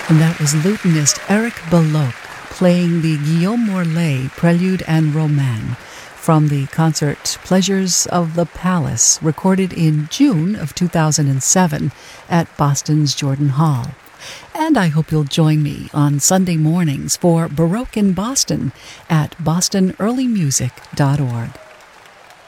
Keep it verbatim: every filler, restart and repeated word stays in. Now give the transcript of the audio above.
And that was lutenist Eric Belloc playing the Guillaume Morlet Prelude and Roman from the concert Pleasures of the Palace, recorded in June of two thousand seven at Boston's Jordan Hall. And I hope you'll join me on Sunday mornings for Baroque in Boston at boston early music dot org.